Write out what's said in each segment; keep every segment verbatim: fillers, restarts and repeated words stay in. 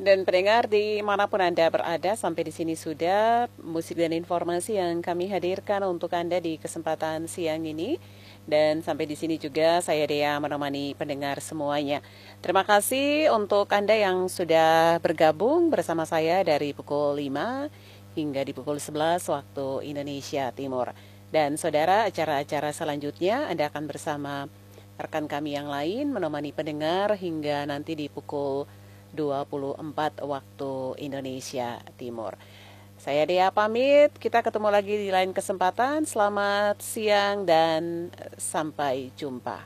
Dan pendengar dimanapun Anda berada, sampai di sini sudah musik dan informasi yang kami hadirkan untuk Anda di kesempatan siang ini. Dan sampai di sini juga saya Dea menemani pendengar semuanya. Terima kasih untuk Anda yang sudah bergabung bersama saya dari pukul lima hingga di pukul sebelas waktu Indonesia Timur. Dan saudara, acara-acara selanjutnya Anda akan bersama rekan kami yang lain menemani pendengar hingga nanti di pukul dua puluh empat waktu Indonesia Timur. Saya Dea pamit, kita ketemu lagi di lain kesempatan. Selamat siang dan sampai jumpa.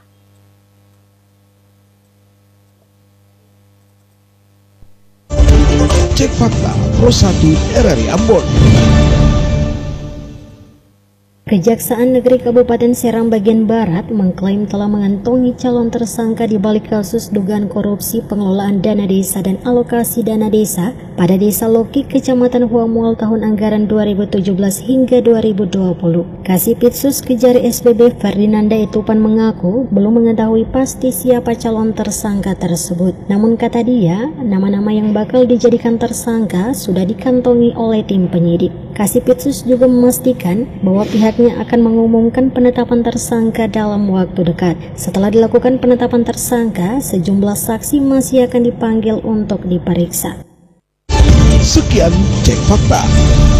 Cek fakta Pro satu R R I Ambon. Kejaksaan Negeri Kabupaten Serang bagian Barat mengklaim telah mengantongi calon tersangka di balik kasus dugaan korupsi pengelolaan dana desa dan alokasi dana desa pada Desa Loki, Kecamatan Huamual tahun anggaran dua ribu tujuh belas hingga dua ribu dua puluh. Kasipitsus Kejari S B B Ferdinanda Etupan mengaku belum mengetahui pasti siapa calon tersangka tersebut. Namun kata dia, nama-nama yang bakal dijadikan tersangka sudah dikantongi oleh tim penyidik. Kasipitsus juga memastikan bahwa pihaknya akan mengumumkan penetapan tersangka dalam waktu dekat. Setelah dilakukan penetapan tersangka, sejumlah saksi masih akan dipanggil untuk diperiksa. Sekian Cek Fakta.